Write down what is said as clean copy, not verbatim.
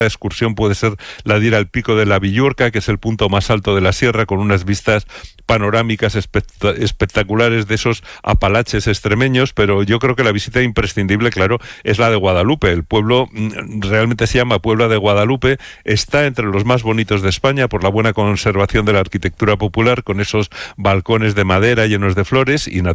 excursión puede ser la de ir al pico de la Villuerca, que es el punto más alto de la sierra, con unas vistas panorámicas espectaculares de esos Apalaches extremeños, pero yo creo que la visita imprescindible, claro, es la de Guadalupe. El pueblo realmente se llama Puebla de Guadalupe, está entre los más bonitos de España por la buena conservación de la arquitectura popular, con esos balcones de madera llenos de flores y